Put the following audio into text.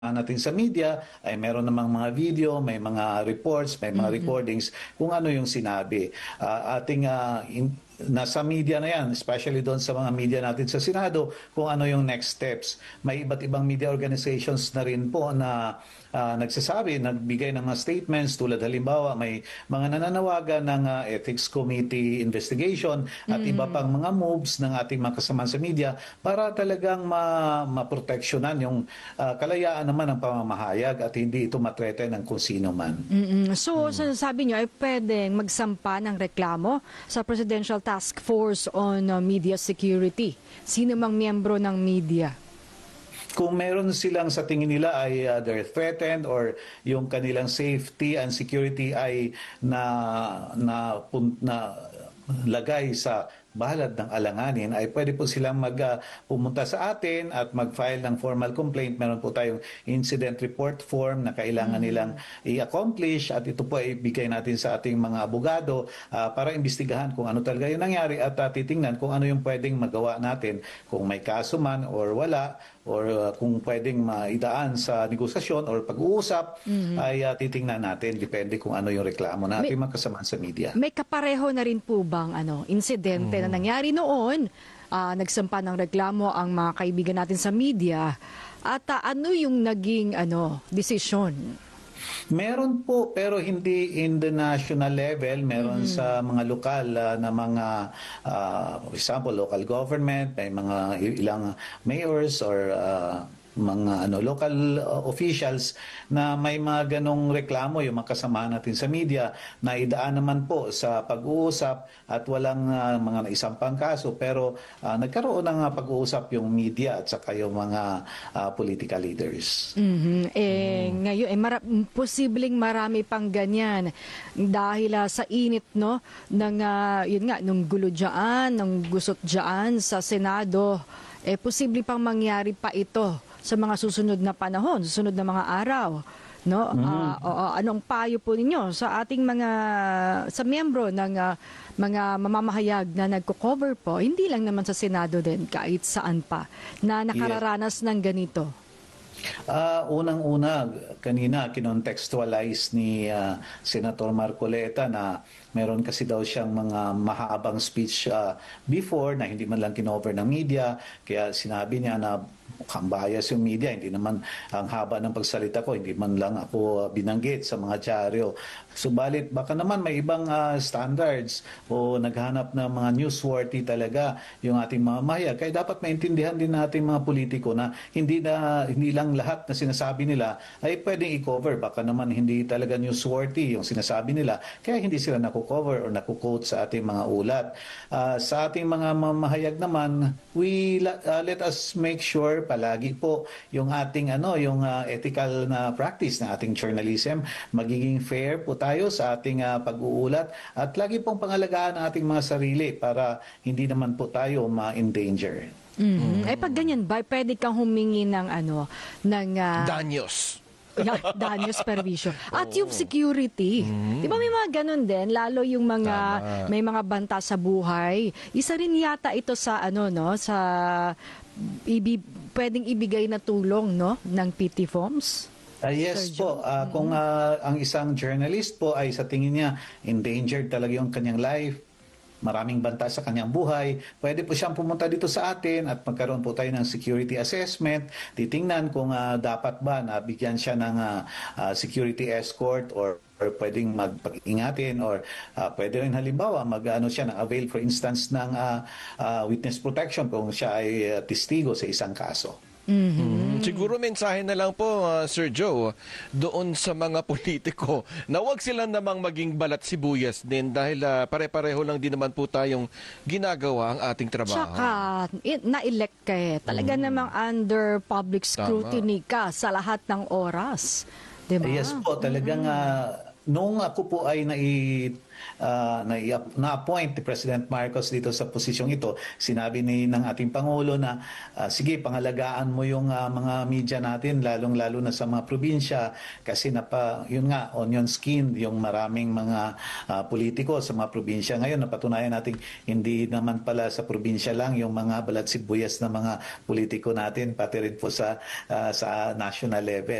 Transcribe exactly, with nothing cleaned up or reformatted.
natin sa media ay meron namang mga video, may mga reports, may mga mm-hmm. recordings kung ano yung sinabi. Uh, ating uh, in, nasa media na yan, especially doon sa mga media natin sa Senado, kung ano yung next steps. May iba't ibang media organizations na rin po na uh, nagsasabi, nagbigay ng mga statements tulad halimbawa may mga nananawagan ng uh, Ethics Committee investigation at mm. iba pang mga moves ng ating mga kasama sa media para talagang ma maproteksyonan yung uh, kalayaan naman ng pamamahayag at hindi ito matrete ng kung sino man. Mm-mm. So, mm. sinasabi nyo ay pwedeng magsampa ng reklamo sa Presidential Task Force on uh, Media Security. Sino mang miyembro ng media? Kung meron silang sa tingin nila ay uh, they're threatened or yung kanilang safety and security ay na na, na lagay sa bahalad ng alanganin, ay pwede po silang mag uh, pumunta sa atin at mag-file ng formal complaint. Meron po tayong incident report form na kailangan mm. nilang i-accomplish at ito po ay ibigay natin sa ating mga abogado uh, para imbestigahan kung ano talaga yung nangyari at uh, titingnan kung ano yung pwedeng magawa natin, kung may kaso man or wala, or uh, kung pwedeng maidaan sa negosasyon or pag-uusap, mm-hmm. ay uh, titingnan natin, depende kung ano yung reklamo natin mga kasama sa media. May kapareho na rin po bang ano, insidente mm-hmm. na nangyari noon, uh, nagsampa ng reklamo ang mga kaibigan natin sa media, at uh, ano yung naging ano, desisyon? Meron po, pero hindi in the national level. Meron mm-hmm. sa mga lokal uh, na mga, uh, for example, local government, may mga ilang mayors or uh, mga ano local uh, officials na may mga ganong reklamo, yung mga kasamahan natin sa media, na idaan naman po sa pag-uusap at walang uh, mga naisampang kaso, pero uh, nagkaroon ng uh, pag-uusap yung media at saka yung mga uh, political leaders. Mm-hmm. Eh, mm. Ngayon, eh, mara posibleng marami pang ganyan dahil uh, sa init no ng uh, yun nga nung gulo dyan, ng gusot dyan sa Senado, eh posible pang mangyari pa ito sa mga susunod na panahon, susunod na mga araw, no? Mm. Uh, uh, anong payo po ninyo sa ating mga sa miyembro ng uh, mga mamamahayag na nagko-cover po, hindi lang naman sa Senado din, kahit saan pa, na nakararanas yeah. ng ganito? Uh, Unang-una, kanina kinontextualize ni uh, Senator Marcoleta na meron kasi daw siyang mga mahabang speech uh, before na hindi man lang kinover ng media, kaya sinabi niya na mukhang bias yung media, hindi naman ang haba ng pagsalita ko, hindi man lang ako binanggit sa mga dyaryo. Subalit baka naman may ibang uh, standards o naghanap ng mga newsworthy talaga yung ating mga mamahayag. Kaya dapat maintindihan din natin mga politiko na hindi na hindi lang lahat na sinasabi nila ay pwedeng i-cover. Baka naman hindi talaga newsworthy yung sinasabi nila, kaya hindi sila naku-cover or naku-quote sa ating mga ulat. Uh, sa ating mga mamahayag naman, we uh, let us make sure palagi po yung ating ano, yung uh, ethical na practice na ating journalism, magiging fair po tayo sa ating uh, pag-uulat at lagi pong pangalagaan ang ating mga sarili para hindi naman po tayo ma-endanger. Mm-hmm. Mm-hmm. Ay pag ganyan ba, pwede kang humingi ng ano, ng uh... danyos. Danyos perwisyo. At yung security. Mm. Di ba may mga ganun din, lalo yung mga Tama. may mga banta sa buhay. Isa rin yata ito sa ano no, sa ibi, pwedeng ibigay na tulong no ng P T forms. Uh, yes po, uh, kung uh, ang isang journalist po ay sa tingin niya endangered talaga yung kanyang life, maraming banta sa kanyang buhay, pwede po siyang pumunta dito sa atin at magkaroon po tayo ng security assessment. Titingnan kung uh, dapat ba na bigyan siya ng uh, uh, security escort or or pwedeng magpag-ingatin or uh, pwede rin halimbawa mag-ano siya ng avail for instance ng uh, uh, witness protection kung siya ay uh, testigo sa isang kaso. Mm-hmm. Mm, siguro mensahe na lang po, uh, Sir Joe, doon sa mga politiko na wag sila namang maging balat sibuyas din dahil uh, pare-pareho lang din naman po tayong ginagawa ang ating trabaho. Tsaka, na-elect ka eh. Talaga mm. namang under public scrutiny Tama. ka sa lahat ng oras. Diba? Yes po, talagang uh, nung ako po ay nai, ah, nai, na-appoint ni President Marcos dito sa posisyong ito, sinabi ni ng ating Pangulo na ah, sige, pangalagaan mo yung ah, mga media natin, lalong-lalo na sa mga probinsya, kasi napa, yun nga, onion skin, yung maraming mga ah, politiko sa mga probinsya. Ngayon, napatunayan natin hindi naman pala sa probinsya lang yung mga balat sibuyas na mga politiko natin, pati rin po sa, ah, sa national level.